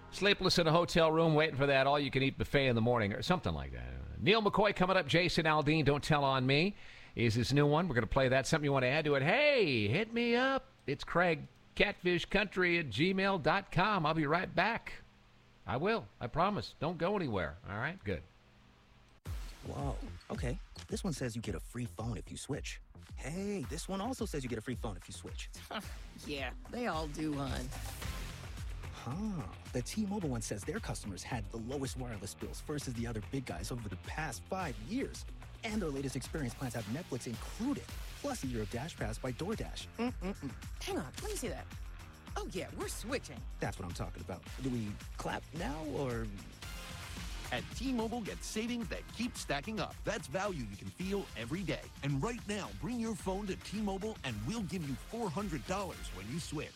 Sleepless in a hotel room waiting for that all-you-can-eat buffet in the morning or something like that. Neil McCoy coming up. Jason Aldean, Don't Tell on Me, is his new one. We're going to play that. Something you want to add to it? Hey, hit me up. It's Craig, catfishcountry@gmail.com. I'll be right back. I will. I promise. Don't go anywhere. All right? Good. Whoa. Okay. This one says you get a free phone if you switch. Hey, this one also says you get a free phone if you switch. Yeah, they all do, hon. The T-Mobile one says their customers had the lowest wireless bills versus the other big guys over the past 5 years. And their latest experience plans have Netflix included, plus a year of Dash Pass by DoorDash. Hang on, let me see that. Oh, yeah, we're switching. That's what I'm talking about. Do we clap now, or...? At T-Mobile, get savings that keep stacking up. That's value you can feel every day. And right now, bring your phone to T-Mobile and we'll give you $400 when you switch.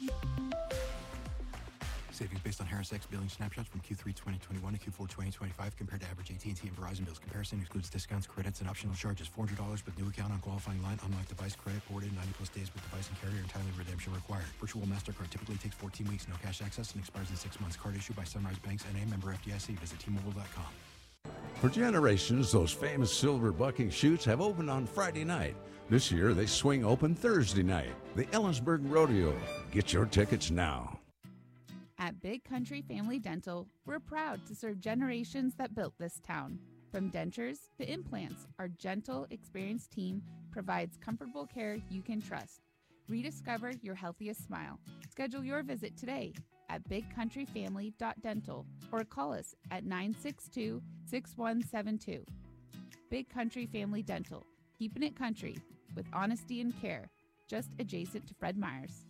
Savings based on Harris X billing snapshots from Q3 2021 to Q4 2025 compared to average AT&T and Verizon bills. Comparison excludes discounts, credits, and optional charges. $400 with new account on qualifying line. Unlock device credit ported 90+ days with device and carrier, and timely redemption required. Virtual MasterCard typically takes 14 weeks. No cash access and expires in 6 months. Card issued by Sunrise Banks N.A. member FDIC. Visit T-Mobile.com. For generations, those famous silver bucking chutes have opened on Friday night. This year, they swing open Thursday night. The Ellensburg Rodeo. Get your tickets now. At Big Country Family Dental, we're proud to serve generations that built this town. From dentures to implants, our gentle, experienced team provides comfortable care you can trust. Rediscover your healthiest smile. Schedule your visit today at bigcountryfamily.dental or call us at 962-6172. Big Country Family Dental, keeping it country with honesty and care, just adjacent to Fred Meyer's.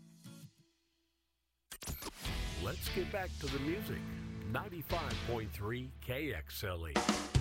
Let's get back to the music. 95.3 KXLE.